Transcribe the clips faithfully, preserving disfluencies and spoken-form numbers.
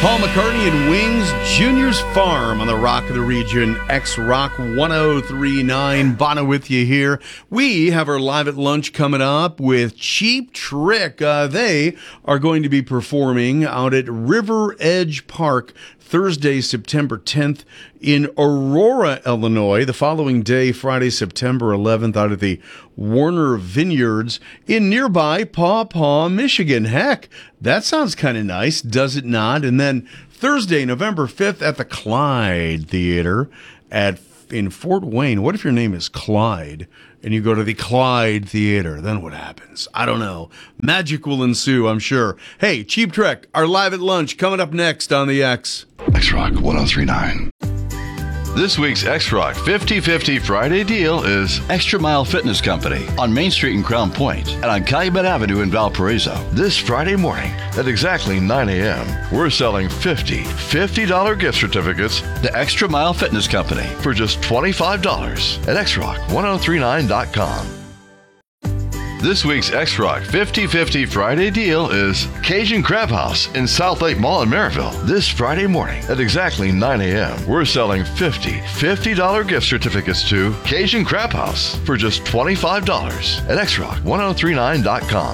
Paul McCartney and Wings, Junior's Farm on the Rock of the Region, X-Rock one oh three point nine. Bono with you here. We have our Live at Lunch coming up with Cheap Trick. Uh, they are going to be performing out at River Edge Park Thursday, September tenth in Aurora, Illinois. The following day, Friday, September eleventh, out at the Warner Vineyards in nearby Paw Paw, Michigan. Heck, that sounds kind of nice, does it not? And then Thursday, November fifth at the Clyde Theater at in Fort Wayne. What if your name is Clyde and you go to the Clyde Theater? Then what happens? I don't know. Magic will ensue, I'm sure. Hey, Cheap Trick, our Live at Lunch coming up next on the X. X-Rock one oh three point nine. This week's X-Rock fifty fifty Friday deal is Extra Mile Fitness Company on Main Street in Crown Point and on Calumet Avenue in Valparaiso. This Friday morning at exactly nine a.m., we're selling fifty fifty dollars gift certificates to Extra Mile Fitness Company for just twenty-five dollars at X Rock one oh three nine dot com. This week's X-Rock fifty fifty Friday deal is Cajun Crab House in South Lake Mall in Maryville. This Friday morning at exactly nine a.m., we're selling fifty fifty dollars gift certificates to Cajun Crab House for just twenty-five dollars at X Rock one oh three nine dot com.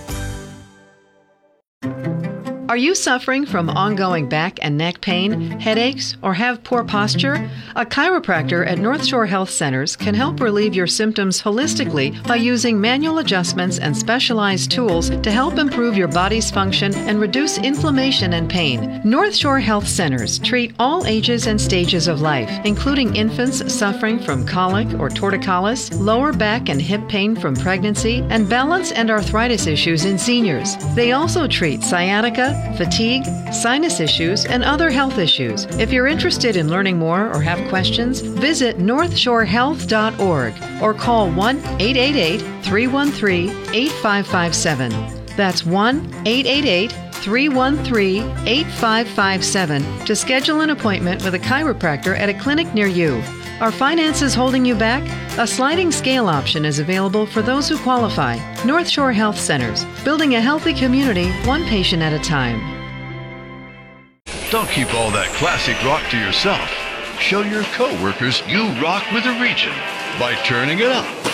Are you suffering from ongoing back and neck pain, headaches, or have poor posture? A chiropractor at North Shore Health Centers can help relieve your symptoms holistically by using manual adjustments and specialized tools to help improve your body's function and reduce inflammation and pain. North Shore Health Centers treat all ages and stages of life, including infants suffering from colic or torticollis, lower back and hip pain from pregnancy, and balance and arthritis issues in seniors. They also treat sciatica, fatigue, sinus issues, and other health issues. If you're interested in learning more or have questions, visit north shore health dot org or call one eight eight eight, three one three, eight five five seven. That's one eight eight eight, three one three, eight five five seven to schedule an appointment with a chiropractor at a clinic near you. Are finances holding you back? A sliding scale option is available for those who qualify. North Shore Health Centers, building a healthy community, one patient at a time. Don't keep all that classic rock to yourself. Show your coworkers you rock with the region by turning it up.